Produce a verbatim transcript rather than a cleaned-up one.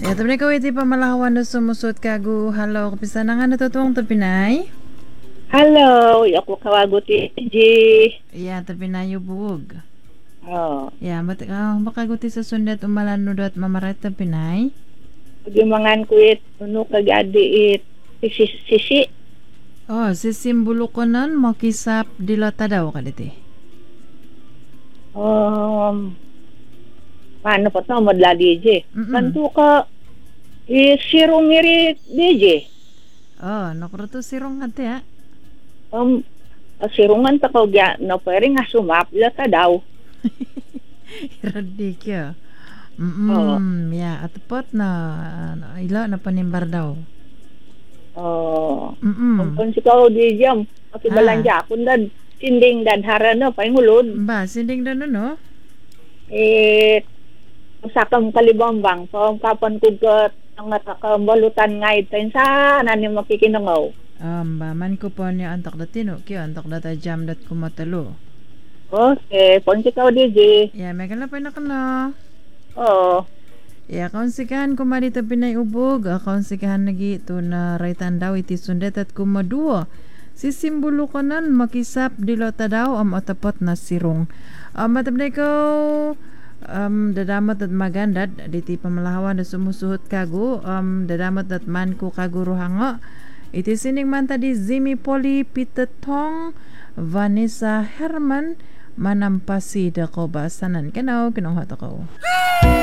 Ya, tapi ko iti pamalawan na sumusot kagu halo kapisa na nga natutuwang tapinay. Hello, ako kawaguti G. Ya, tapinay ubug. Oh, Ya, mat uh, makaguti sa sundat umalano dot mamarat tapinay. pagimangan ko it, ano kagadi it, sisi, sisi. Oh, si simbolo ko nun, makisap dilata daw kaditi. Um, paano pa to, madla D J. Mm-mm. Kanto ka, isirong iri D J. Oh, nakruto sirong ate ha. Um, sirungan ta ko gya, no, pwede nga sumapla ta daw. Radikyo. Oh, Mm, ya, atapot na ano, ila na panimbar daw. oh, Mm-mm. kung si ka D J, Ah, makibalanja akong dad, sinding dadhara no, paingulod. ba, sinding na no, no? Eh, sakam kalibambang so kapan ko gat ang nakakambalutan nga itin sa nani makikinangaw. Um, ba, man ko po niya antak datino, kyo antak data jam dat kumatalo. Okay, ponsi ka D J. Ya, may kalapay na ka na. Oo. Ya, kaunsikan ko marito pinay ubog. Kaunsikan nagi ito na raitan daw iti sundet at kumadua. Si simbolo ko nan makisap dilota daw am otapot na sirong. Um, matabnay ko um, dadamat at magandad diti pamalahawan na sumusuhot kago um, dadamat at man ko kaguro hanga. Iti sining man tadi Zimi Poli Pitetong Vanessa Herman manampasi da ko basanan kanaw kinong hata ko.